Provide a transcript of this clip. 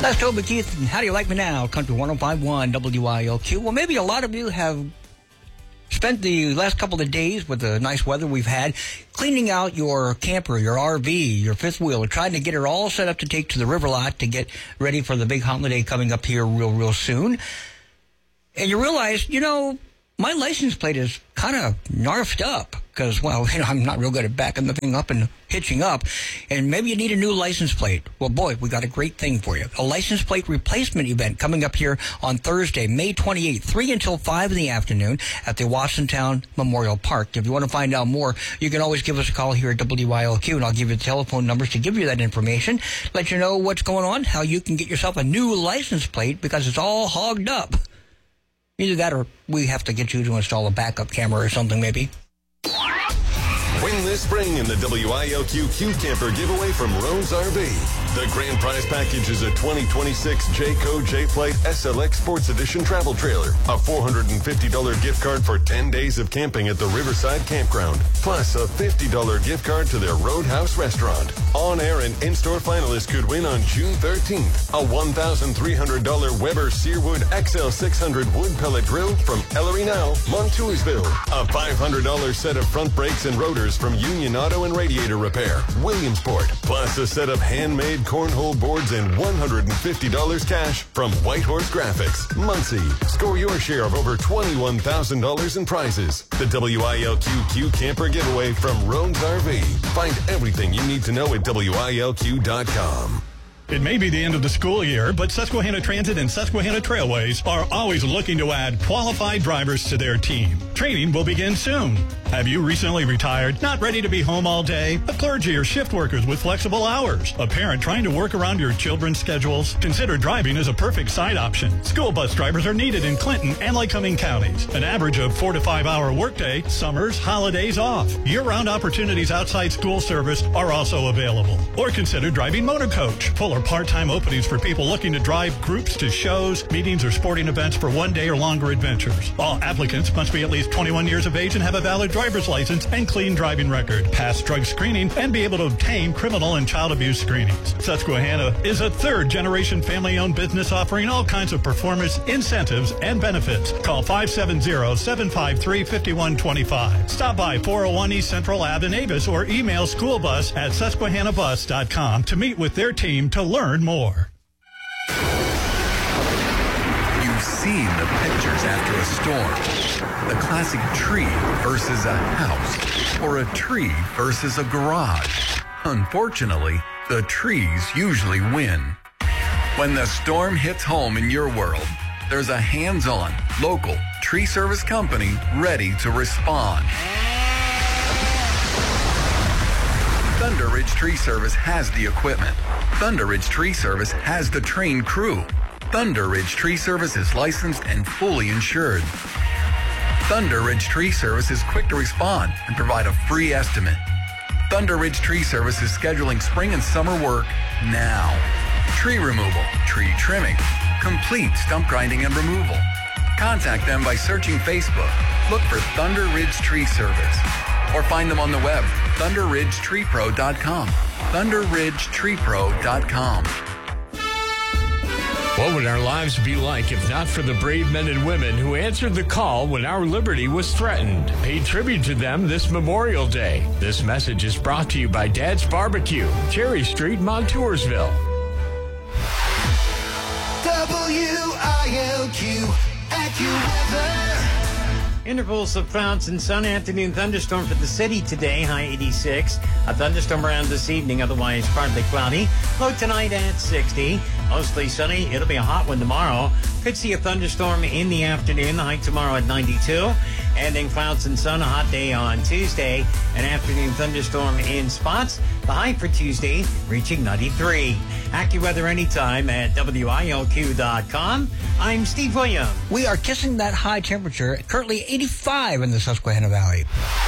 That's Toby Keith, and How Do You Like Me Now? Country 105.1 WILQ. Well, maybe a lot of you have spent the last couple of days with the nice weather we've had cleaning out your camper, your RV, your fifth wheel, trying to get it all set up to take to the river lot to get ready for the big holiday coming up here real soon. And you realize, my license plate is kind of narfed up because, I'm not real good at backing the thing up and hitching up. And maybe you need a new license plate. Well, boy, we got a great thing for you. A license plate replacement event coming up here on Thursday, May 28th, 3 until 5 in the afternoon at the Watsontown Memorial Park. If you want to find out more, you can always give us a call here at WILQ, and I'll give you the telephone numbers to give you that information, let you know what's going on, how you can get yourself a new license plate because it's all hogged up. Either that or we have to get you to install a backup camera or something, maybe. Win this spring in the WILQ Q Camper giveaway from Rose RV. The grand prize package is a 2026 Jayco J-Flight SLX Sports Edition travel trailer, a $450 gift card for 10 days of camping at the Riverside Campground, plus a $50 gift card to their Roadhouse restaurant. On-air and in-store finalists could win on June 13th a $1,300 Weber Searwood XL600 wood pellet grill from Ellery Now, Montoursville, a $500 set of front brakes and rotors from Union Auto and Radiator Repair, Williamsport, plus a set of handmade cornhole boards and $150 cash from Whitehorse Graphics, Muncie. Score your share of over $21,000 in prizes. The WILQ Q Camper giveaway from Rones RV. Find everything you need to know at WILQ.com. It may be the end of the school year, but Susquehanna Transit and Susquehanna Trailways are always looking to add qualified drivers to their team. Training will begin soon. Have you recently retired, not ready to be home all day? A clergy or shift workers with flexible hours? A parent trying to work around your children's schedules? Consider driving as a perfect side option. School bus drivers are needed in Clinton and Lycoming counties. An average of 4 to 5 hour workday, summers, holidays off. Year-round opportunities outside school service are also available. Or consider driving motor coach. Full or part-time openings for people looking to drive groups to shows, meetings, or sporting events for one-day or longer adventures. All applicants must be at least 21 years of age and have a valid driver's license and clean driving record, pass drug screening, and be able to obtain criminal and child abuse screenings. Susquehanna is a third-generation family-owned business offering all kinds of performance, incentives, and benefits. Call 570-753-5125. Stop by 401 East Central Ave in Avis or email schoolbus@susquehannabus.com to meet with their team to learn more. You've seen the pictures after a storm. The classic tree versus a house, or a tree versus a garage. Unfortunately, the trees usually win. When the storm hits home in your world, there's a hands-on, local tree service company ready to respond. Thunder Ridge Tree Service has the equipment. Thunder Ridge Tree Service has the trained crew. Thunder Ridge Tree Service is licensed and fully insured. Thunder Ridge Tree Service is quick to respond and provide a free estimate. Thunder Ridge Tree Service is scheduling spring and summer work now. Tree removal, tree trimming, complete stump grinding and removal. Contact them by searching Facebook. Look for Thunder Ridge Tree Service. Or find them on the web, ThunderRidgeTreePro.com. ThunderRidgeTreePro.com. What would our lives be like if not for the brave men and women who answered the call when our liberty was threatened? Pay tribute to them this Memorial Day. This message is brought to you by Dad's Barbecue, Cherry Street, Montoursville. WILQ AccuWeather. Intervals of clouds and sun, afternoon thunderstorm for the city today, high 86. A thunderstorm around this evening, otherwise partly cloudy. Low tonight at 60. Mostly sunny. It'll be a hot one tomorrow. Could see a thunderstorm in the afternoon, the high tomorrow at 92. And then clouds and sun, a hot day on Tuesday. An afternoon thunderstorm in spots. The high for Tuesday reaching 93. AccuWeather anytime at WILQ.com. I'm Steve Williams. We are kissing that high temperature, currently 85 in the Susquehanna Valley.